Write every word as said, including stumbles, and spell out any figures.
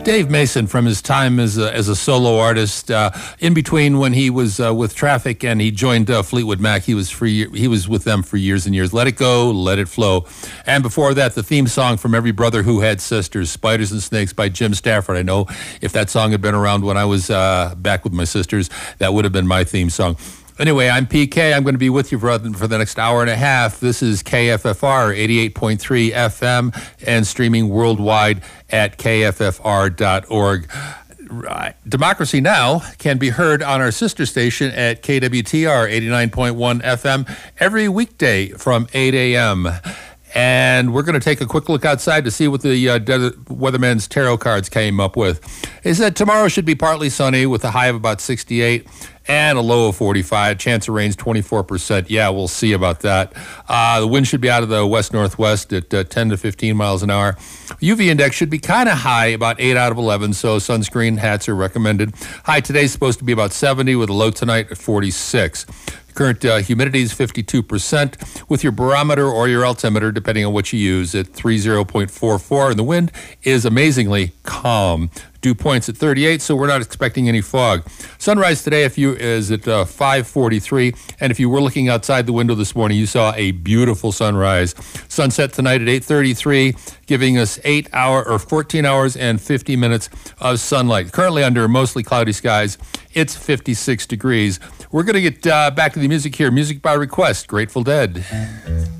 Dave Mason, from his time as a, as a solo artist, uh, in between when he was uh, with Traffic and he joined uh, Fleetwood Mac, he was free, he was with them for years and years. Let It Go, Let It Flow. And before that, the theme song from Every Brother Who Had Sisters, Spiders and Snakes by Jim Stafford. I know if that song had been around when I was uh, back with my sisters, that would have been my theme song. Anyway, I'm P K. I'm going to be with you for, for the next hour and a half. This is K F F R eighty-eight point three F M and streaming worldwide at K F F R dot org. Democracy Now! Can be heard on our sister station at K W T R eighty-nine point one F M every weekday from eight a.m. And we're going to take a quick look outside to see what the uh, Weatherman's tarot cards came up with. It said tomorrow should be partly sunny with a high of about sixty-eight and a low of forty-five. Chance of rain's twenty-four percent. Yeah, we'll see about that. Uh, the wind should be out of the west-northwest at uh, ten to fifteen miles an hour. U V index should be kind of high, about eight out of eleven, so sunscreen hats are recommended. High today is supposed to be about seventy with a low tonight at forty-six. Current uh, humidity is fifty-two percent with your barometer or your altimeter, depending on what you use, at thirty point four four. And the wind is amazingly calm. Dew points at thirty-eight, so we're not expecting any fog. Sunrise today if you is at uh, five forty-three. And if you were looking outside the window this morning, you saw a beautiful sunrise. Sunset tonight at eight thirty-three, giving us eight hour or fourteen hours and fifty minutes of sunlight. Currently under mostly cloudy skies, it's fifty-six degrees. We're going to get uh, back to the music here. Music by request, Grateful Dead.